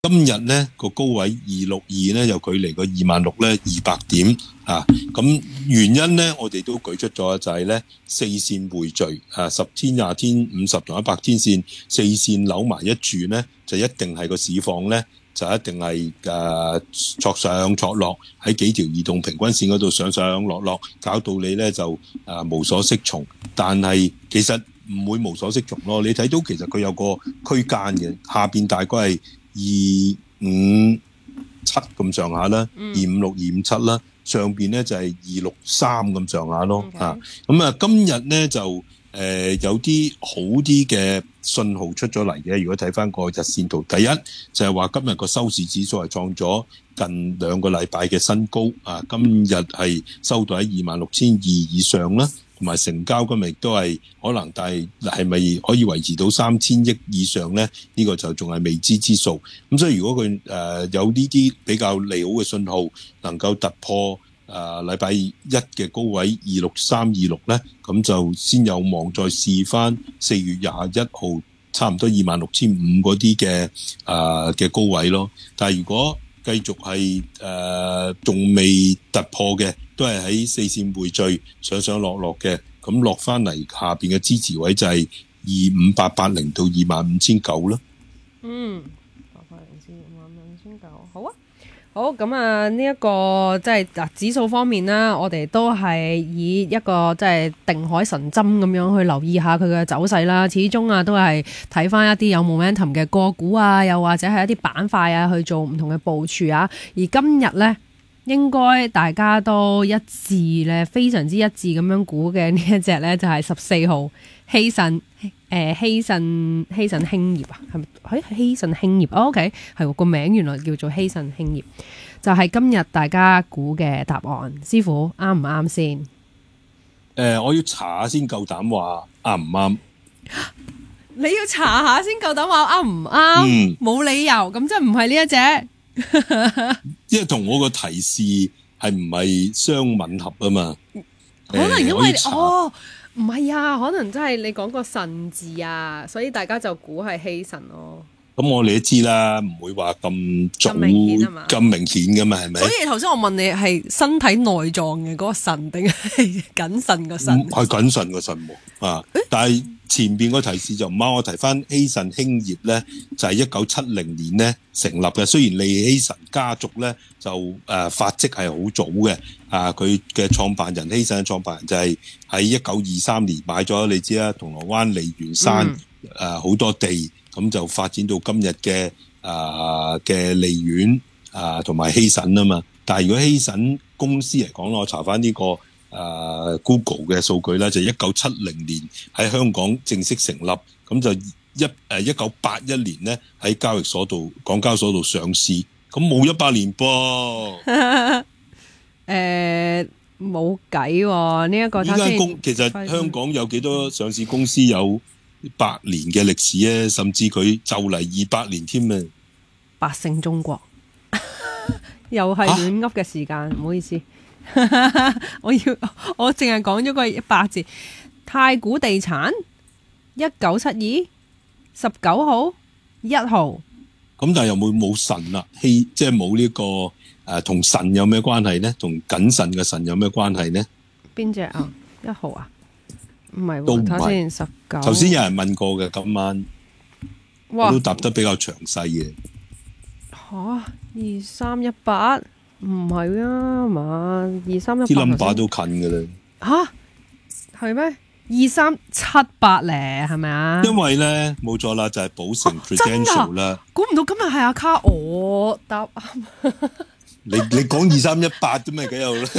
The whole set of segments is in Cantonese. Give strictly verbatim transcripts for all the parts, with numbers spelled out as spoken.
今日咧個高位二六二咧，又距離個二萬六咧二百點啊。咁原因咧，我哋都舉出咗就係咧四線匯聚啊，十天、廿天、五十同一百天線四線扭埋一住咧，就一定係個市況咧，就一定係誒挫上挫落喺幾條移動平均線嗰度上上落落，搞到你咧就誒、啊、無所適從。但係其實唔會無所適從咯。你睇到其實佢有個區間嘅，下邊大概係二五七咁上下啦，二五六二五七啦，上邊咧就係二六三咁上下咯。吓，咁啊，今日咧就誒、呃、有啲好啲嘅信號出咗嚟嘅。如果睇翻個日線圖，第一就係話今日個收市指數係創咗近兩個禮拜嘅新高啊！今日係收到喺二萬六千二以上啦。同埋成交今日亦都係可能，但係係咪可以維持到三千億以上咧？呢、呢個就仲係未知之數。咁所以如果佢誒、呃、有呢啲比較利好嘅信號，能夠突破誒禮拜一嘅高位二六三二六咧，咁就先有望再試翻四月廿一號差唔多二萬六千五嗰啲嘅誒嘅高位咯。但係如果繼續係誒仲未突破嘅，都係喺四線匯聚上上落落嘅，咁落翻嚟下邊嘅支持位就係二五八八零到二萬五千九啦。 嗯，八八零至二萬五千九，好啊。好，咁啊呢一個即係嗱指數方面啦，我哋都係以一個即係定海神針咁樣去留意下佢嘅走勢啦。始終啊都係睇翻一啲有 momentum 嘅個股啊，又或者係一啲板塊啊去做唔同嘅部署啊。而今日呢，應該大家都一致咧，非常之一致咁樣估嘅呢一隻呢，就係十四號希慎誒希慎希慎興業啊，係咪？誒希慎興業、哦、OK 係個名原來叫做希慎興業，就係、是、今日大家估嘅答案。師傅啱唔啱先？誒、 呃，我要查下先夠膽話啱唔啱。 你要查下先夠膽話啱唔啱？冇、嗯、理由咁，即係唔係呢一隻？ 因為同我個提示係唔係相吻合啊嘛？ 可能因為、呃、哦。唔係啊，可能真係你講個慎字啊，所以大家就估係希慎咯。 咁我哋都知啦，唔會話咁早咁明顯啊嘛，咁明顯噶嘛，係咪？ 所以頭先我問你係身體內臟嘅嗰個腎定係謹慎個腎？ 係謹慎個腎喎啊！但係前邊個提示就唔啱，我提翻希慎興業咧，就係一九七零年咧成立嘅。雖然利希慎家族咧就誒、呃、發跡係好早嘅啊，佢嘅創辦人希慎嘅創辦人就係喺一九二三年買咗你知啦，銅鑼灣利園山誒好、嗯呃、多地。咁就發展到今日嘅啊嘅利園啊同埋希慎啊嘛，但係如果希慎公司嚟講，我查翻呢、這個啊 Google 嘅數據咧，就一九七零年喺香港正式成立，咁就一誒一九八一年咧喺交易所度港交所度上市，咁冇一百年噃。 誒冇計喎，呢一個呢間公其實香港有幾多上市公司有百年嘅歷史咧，甚至佢就嚟二百年添啊！ 百勝中國又係亂噏嘅時間，唔好意思，我要我淨係講咗個一百字。太古地產一九七二十九號一號， 咁但係有冇冇神啊？希即係冇呢個誒，同、呃、神有咩關係呢？同謹慎嘅神有咩關係呢？ 邊隻啊？一號啊？唔係， 都唔係。 頭先十九。 頭先有人問過嘅，今晚我都答得比較詳細嘅。吓， 二三一八唔係啊嘛？二三一八啲 number 都近噶啦。 吓，係咩？二三七八咧，係咪啊？ 因為咧冇錯啦，就係、是、寶城 Prudential 啦。 估唔到今日係阿卡我答啱。 你你講二三一八啫嘛，幾有咧？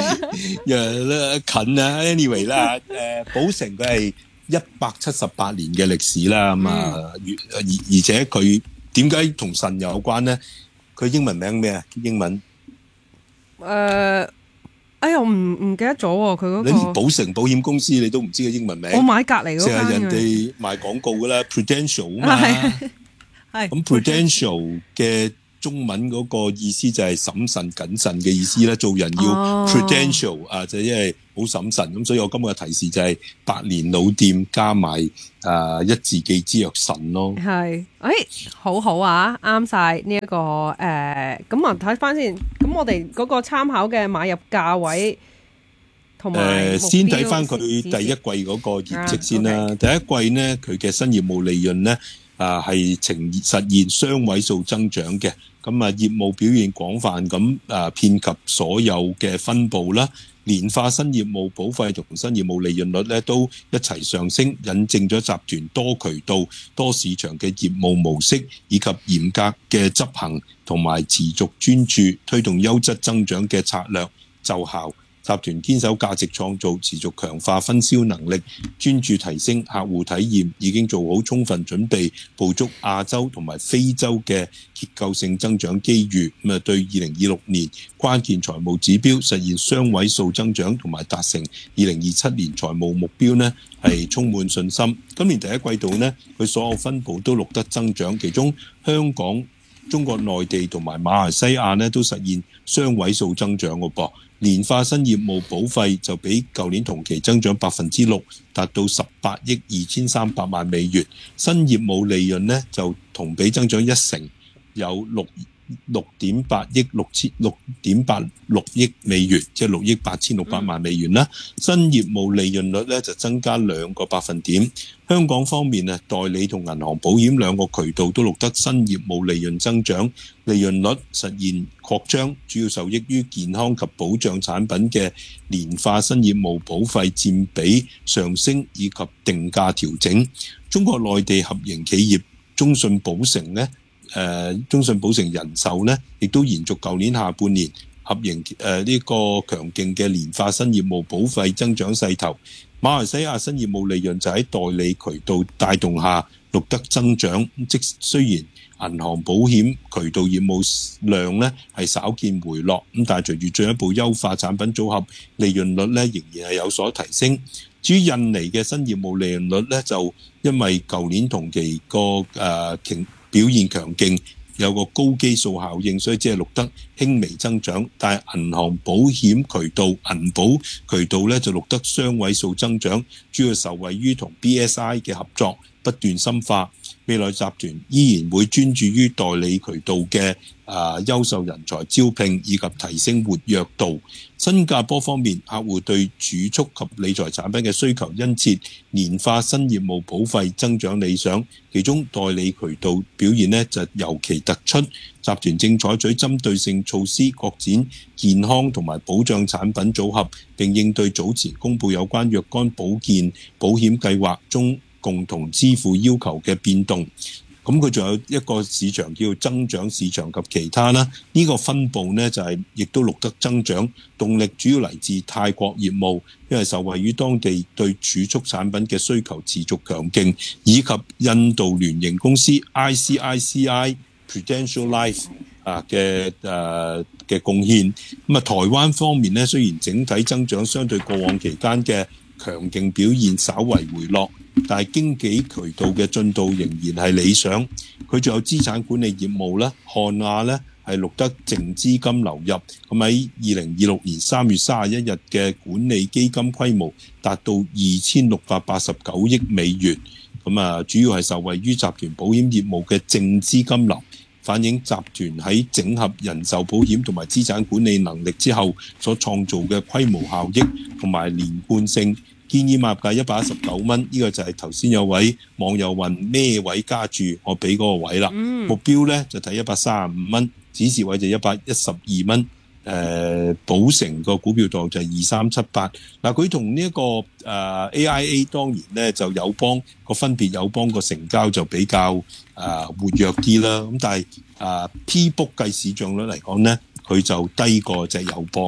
近啊 ，anyway 啦，誒，寶城佢係一百七十八年嘅歷史啦，咁啊，而而且佢點解同神有關咧？佢英文名咩啊？英文？ 誒、呃，哎呀，我唔唔記得咗喎，佢嗰、那個。你連寶城保險公司你都唔知個英文名？ 我買隔籬嗰間嘅。 成日人哋賣廣告噶啦 ，Prudential 啊嘛。係。咁 Prudential 嘅中文嗰個意思就係審慎謹慎嘅意思咧，做人要 prudential、哦、啊，就因為好審慎咁，所以我今日嘅提示就係百年老店加埋誒一字記之曰慎咯。 係，誒好好啊，啱晒呢一個誒，咁啊睇翻先，咁我哋嗰個參考嘅買入價位同埋誒，先睇翻佢第一季嗰個業績先啦。啊 okay. 第一季呢，佢嘅新業務利潤呢啊係呈實現雙位數增長嘅，咁啊業務表現廣泛咁啊遍及所有嘅分部啦。年化新業務保費同新業務利潤率咧都一齊上升，引證咗集團多渠道、多市場嘅業務模式，以及嚴格嘅執行同埋持續專注推動優質增長嘅策略奏效。集團堅守價值創造，持續強化分銷能力，專注提升客戶體驗，已經做好充分準備，捕捉亞洲同埋非洲嘅結構性增長機遇。咁啊，對二零二六年關鍵財務指標實現雙位數增長同埋達成二零二七年財務目標呢係充滿信心。今年第一季度呢，佢所有分部都錄得增長，其中香港、中國內地同埋馬來西亞呢都實現雙位數增長嘅噃。年化新業務保費就比舊年同期增長百分之六，達到十八億二千三百萬美元。新業務利潤呢就同比增長一成，有六六點八億六千六點八六億美元，即係六億八千六百萬美元啦。新業務利潤率咧就增加兩個百分點。香港方面啊，代理同銀行保險兩個渠道都錄得新業務利潤增長，利潤率實現擴張，主要受益於健康及保障產品嘅年化新業務保費佔比上升以及定價調整。中國內地合營企業中信保誠呢誒、呃、中信保誠人壽呢，亦都延續舊年下半年合營誒呢個強勁嘅年化新業務保費增長勢頭。馬來西亞新業務利潤就喺代理渠道帶動下錄得增長，即雖然銀行保險渠道業務量呢係稍見回落，咁但係隨住進一步優化產品組合，利潤率呢仍然係有所提升。至於印尼嘅新業務利潤率呢，就因為舊年同期個誒強表現強勁，有個高基數效應，所以只係錄得輕微增長。但係銀行保險渠道銀保渠道咧就錄得雙位數增長，主要受惠於同 B S I 嘅合作不斷深化。未來集團依然會專注於代理渠道嘅啊優秀人才招聘以及提升活躍度。新加坡方面，客戶對儲蓄及理財產品嘅需求殷切，年化新業務保費增長理想，其中代理渠道表現呢就尤其突出。集團正採取針對性措施，擴展健康同埋保障產品組合，並應對早前公佈有關若干保健保險計劃中共同支付要求嘅變動。咁佢仲有一個市場叫增長市場及其他啦，呢、這個分部呢，就係、是、亦都錄得增長，動力主要嚟自泰國業務，因為受惠於當地對儲蓄產品嘅需求持續強勁，以及印度聯營公司 I C I C I Prudential Life 啊嘅誒嘅貢獻。咁啊，台灣方面呢，雖然整體增長相對過往期間嘅強勁表現稍為回落，但係經紀渠道嘅進度仍然係理想。佢仲有資產管理業務咧，漢亞咧係錄得淨資金流入。咁喺二零二六年三月三十一日嘅管理基金規模達到二千六百八十九億美元。咁啊，主要係受惠於集團保險業務嘅淨資金流，反映集團喺整合人壽保險同埋資產管理能力之後所創造嘅規模效益同埋連貫性。建議買入價一百一十九蚊，呢、這個就係頭先有位網友問咩位加注，我俾嗰個位啦。嗯、目標咧就睇一百三十五蚊，指示位就一百一十二蚊。誒、呃，保誠個股票檔就係二三七八。嗱，佢同呢一個誒、呃、A I A 當然咧就友邦個分別，友邦個成交就比較誒、呃、活躍啲啦。咁但係誒 P book 計市賬率嚟講咧，佢就低過隻友邦嘅。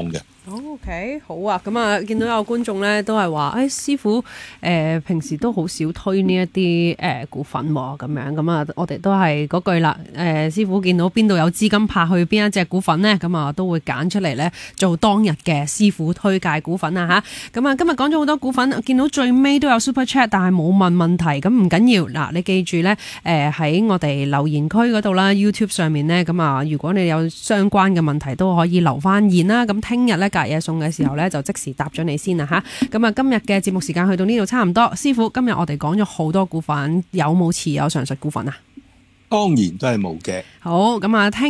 OK， 好啊，咁啊，見到有觀眾咧都係話，誒、哎、師傅誒、呃、平時都好少推呢一啲誒股份喎，咁樣咁啊，我哋都係嗰句啦，誒、呃、師傅見到邊度有資金拍去邊一隻股份呢，咁啊都會揀出嚟咧做當日嘅師傅推介股份啊吓，咁啊今日講咗好多股份，見到最尾都有 Super Chat， 但係冇問問題，咁唔緊要，嗱你記住咧，誒、呃、喺我哋留言區嗰度啦 ，YouTube 上面咧，咁啊如果你有相關嘅問題都可以留翻言啦，咁聽日咧隔夜送嘅時候咧就即時答咗你先啦吓，咁啊今日嘅節目時間去到呢度差唔多，師傅今日我哋講咗好多股份，有冇持有上述股份啊？ 當然都係冇嘅。 好，咁啊聽。